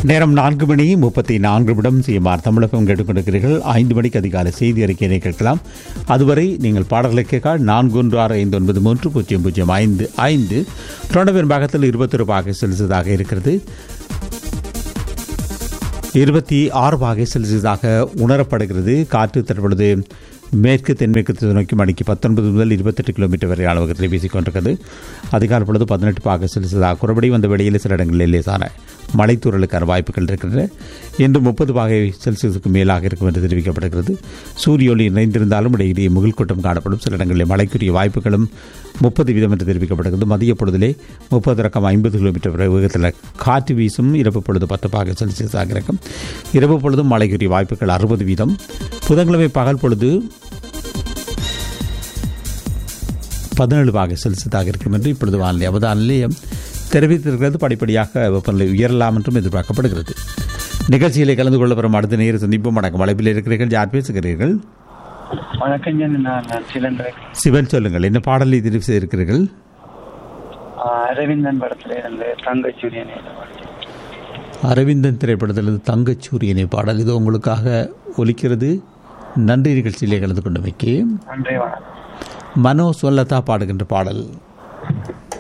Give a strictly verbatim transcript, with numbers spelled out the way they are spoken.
நேரம் நான்கு மணி முப்பத்தி நான்கு நிமிடம் சிஎம்ஆர் தமிழகம் கேட்டுக்கொண்டிருக்கிறீர்கள். ஐந்து மணிக்கு அதிகாலை செய்தி அறிக்கையை கேட்கலாம். அதுவரை நீங்கள் பாடல்களை கேட்க நான்கு ஒன்று ஆறு ஐந்து ஒன்பது மூன்று பூஜ்ஜியம் பூஜ்ஜியம் ஐந்து ஐந்து டொரண்டோவின் பாகத்தில் இருபத்தொரு பாகை செல்சியஸாக இருக்கிறது. இருபத்தி ஆறு பாகை செல்சியஸாக உணரப்படுகிறது. காற்று தற்பொழுது மேற்கு தென்மேற்கு நோக்கி மணிக்கு பத்தொன்பது முதல் இருபத்தெட்டு கிலோமீட்டர் வரை அளவுக்கு வீசிக் கொண்டிருக்கிறது. அதிகாலை பொழுது பதினெட்டு பாக செல்சியஸாக குறைபடி வந்த வெளியில் சில இடங்களில் லேசான மழைத்தூரலுக்கான வாய்ப்புகள் இருக்கின்றன. இன்று முப்பது பாகை செல்சியஸுக்கு மேலாக இருக்கும் என்று தெரிவிக்கப்படுகிறது. சூரிய ஒளி நிறைந்திருந்தாலும் இடையிலேயே முகில்கூட்டம் காணப்படும். சில இடங்களில் மழைக்குரிய வாய்ப்புகளும் முப்பது வீதம் என்று தெரிவிக்கப்படுகிறது. மதிய பொழுதிலே முப்பது ரக்கம் ஐம்பது கிலோமீட்டர் வரை வேகத்தில் காற்று வீசும். இரவு பொழுது பத்து பாகை செல்சியஸாக இருக்கும். இரவு பொழுதும் மழைக்குரிய வாய்ப்புகள் அறுபது வீதம். புதன்கிழமை பகல் பொழுது பதினேழு பாகை செல்சியஸாக இருக்கும் என்று இப்பொழுது வானிலை அவதான நிலையம் தெரிவித்திருக்கிறது. படிப்படியாக வெப்பநிலை உயரலாம் என்றும் எதிர்பார்க்கப்படுகிறது. நிகழ்ச்சிகளை கலந்து கொள்ள வரும் அடுத்த நேர சந்திப்பும் வணக்கம். வலைப்பில் இருக்கிறீர்கள். யார் பேசுகிறீர்கள்? சிவன், சொல்லுங்கள். என்ன பாடலை தெரிவு செய்திருக்கிறீர்கள்? அரவிந்தன் படத்திலிருந்து தங்கச்சூரியனை. அரவிந்தன் திரைப்படத்திலிருந்து தங்கச்சூரியனை பாடல் இது உங்களுக்காக ஒலிக்கிறது. நன்றி. நிகழ்ச்சியிலே கலந்து கொண்டமைக்கு நன்றி. வணக்கம். மனோ சொல்லத்தா பாடுகின்ற பாடல்.